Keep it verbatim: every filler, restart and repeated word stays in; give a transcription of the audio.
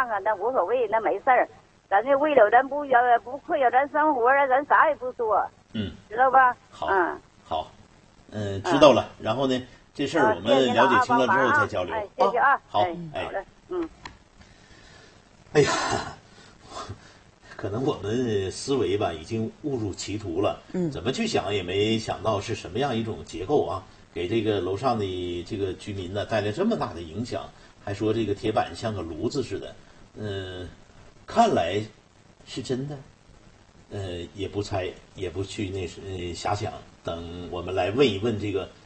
样啊，那无所谓，那没事儿。咱这为了咱不要不困扰咱生活啊，咱啥也不说。 嗯， 知道吧？ 好， 嗯， 好，嗯，知道了。然后呢，这事儿我们了解清了之后再交流。 哎，谢谢啊。 好， 哎，好嘞，嗯。 哎呀，可能我们思维吧已经误入歧途了。 嗯， 怎么去想也没想到是什么样一种结构啊，给这个楼上的这个居民呢带来这么大的影响，还说这个铁板像个炉子似的。嗯，看来是真的。呃，也不猜，也不去那是、呃、遐想，等我们来问一问这个